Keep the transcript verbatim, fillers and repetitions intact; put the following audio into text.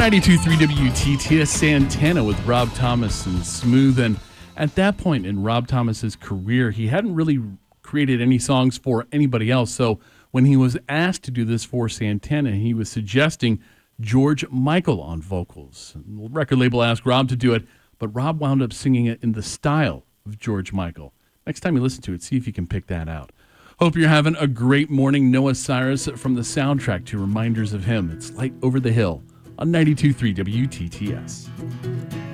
ninety-two point three W T T S Santana with Rob Thomas and Smooth. And at that point in Rob Thomas's career, he hadn't really created any songs for anybody else. So when he was asked to do this for Santana, he was suggesting George Michael on vocals. The record label asked Rob to do it, but Rob wound up singing it in the style of George Michael. Next time you listen to it, see if you can pick that out. Hope you're having a great morning. Noah Cyrus from the soundtrack to Reminders of Him. It's Light Over the Hill on ninety-two point three W T T S.